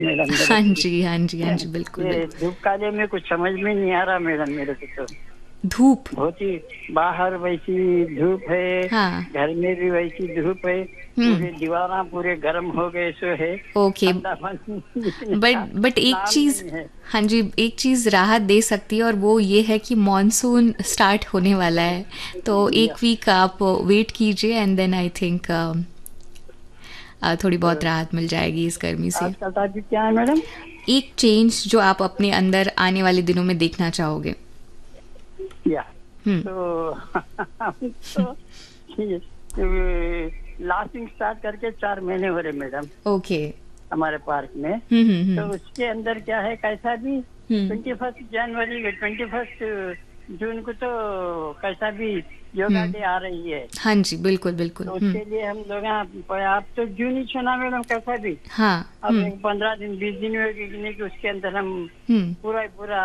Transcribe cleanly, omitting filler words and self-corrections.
Madam मेरे हाँ को जी, हाँ जी, हाँ जी, बिल्कुल, ये बिल्कुल। धूप काले में कुछ समझ में नहीं आ रहा मैडम मेरे को तो। धूप। बहुत ही बाहर वैसी धूप है, हाँ। घर में भी वैसी धूप है, हुँ, पूरे दीवारा पूरे गर्म हो गए सो है, ओके। ठंडा पानी पीने का बट एक नाम चीज़, नहीं है। हाँ जी, एक चीज़ राहत दे सकती है और वो ये है कि मॉनसून स्टार्ट होने वाला है। तो या, 1 वीक आप वेट कीजिए एंड देन आई थिंक थोड़ी बहुत तो राहत मिल जाएगी इस गर्मी से। आपका टॉपिक क्या है मैडम? एक चेंज जो आप अपने अंदर आने वाले दिनों में देखना चाहोगे? या, हुँ, तो हम तो लास्टिंग स्टार्ट करके 4 महीने हो रहे मैडम ओके। हमारे पार्क में। हुँ, हुँ, तो हुँ, उसके अंदर क्या है कैसा भी हुँ, 21 जनवरी 21 जून को तो कैसा भी योगा हुँ। डे आ रही है। हाँ जी, बिल्कुल, बिल्कुल। तो हुँ, उसके लिए हम लोग आप तो जून ही सुना मैडम कैसा भी। हाँ, अब हुँ, 15 दिन 20 दिन में कि नहीं कि उसके अंदर हम हुँ। पूरा ही पूरा